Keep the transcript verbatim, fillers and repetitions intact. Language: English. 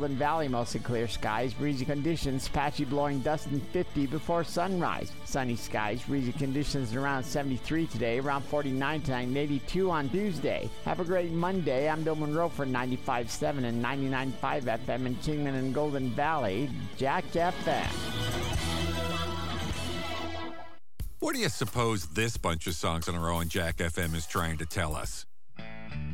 Golden Valley, mostly clear skies, breezy conditions, patchy blowing dust and fifty before sunrise. Sunny skies, breezy conditions around seventy-three today, around forty-nine tonight, and eighty-two on Tuesday. Have a great Monday. I'm Bill Monroe for ninety-five point seven and ninety-nine point five F M in Kingman and Golden Valley, Jack F M. What do you suppose this bunch of songs in a row on Jack F M is trying to tell us?